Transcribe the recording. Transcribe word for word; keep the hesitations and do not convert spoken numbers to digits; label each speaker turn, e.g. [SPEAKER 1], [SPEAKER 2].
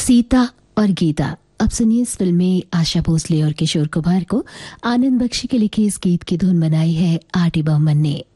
[SPEAKER 1] सीता और गीता। अब सुनिए इस फिल्म में आशा भोसले और किशोर कुमार को आनंद बख्शी के लिखे इस गीत की धुन बनाई है आर डी बर्मन ने।